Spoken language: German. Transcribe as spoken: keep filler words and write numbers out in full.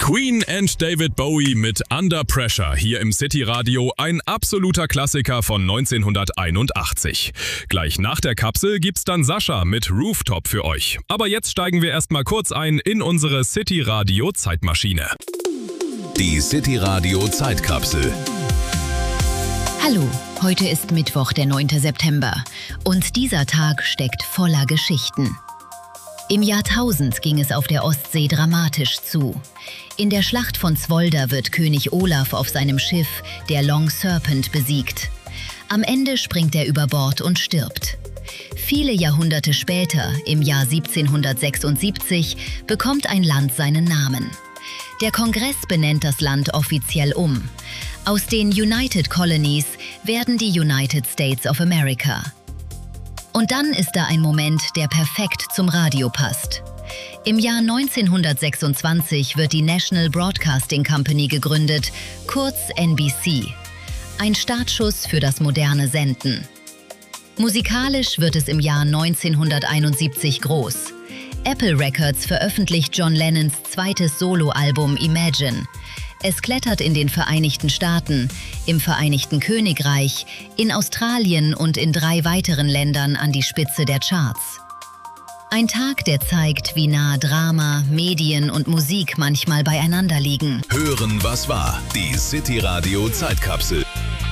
Queen and David Bowie mit Under Pressure hier im City Radio, ein absoluter Klassiker von neunzehnhunderteinundachtzig. Gleich nach der Kapsel gibt's dann Sascha mit Rooftop für euch. Aber jetzt steigen wir erstmal kurz ein in unsere City Radio Zeitmaschine. Die City Radio Zeitkapsel. Hallo, heute ist Mittwoch, der neunte September, und dieser Tag steckt voller Geschichten. Im Jahr tausend ging es auf der Ostsee dramatisch zu. In der Schlacht von Zvolder wird König Olaf auf seinem Schiff, der Long Serpent, besiegt. Am Ende springt er über Bord und stirbt. Viele Jahrhunderte später, im Jahr siebzehnhundertsechsundsiebzig, bekommt ein Land seinen Namen. Der Kongress benennt das Land offiziell um. Aus den United Colonies werden die United States of America. Und dann ist da ein Moment, der perfekt zum Radio passt. Im Jahr neunzehnhundertsechsundzwanzig wird die National Broadcasting Company gegründet, kurz N B C. Ein Startschuss für das moderne Senden. Musikalisch wird es im Jahr neunzehnhunderteinundsiebzig groß. Apple Records veröffentlicht John Lennons zweites Soloalbum Imagine. Es klettert in den Vereinigten Staaten, im Vereinigten Königreich, in Australien und in drei weiteren Ländern an die Spitze der Charts. Ein Tag, der zeigt, wie nah Drama, Medien und Musik manchmal beieinander liegen. Hören, was war. Die City Radio Zeitkapsel.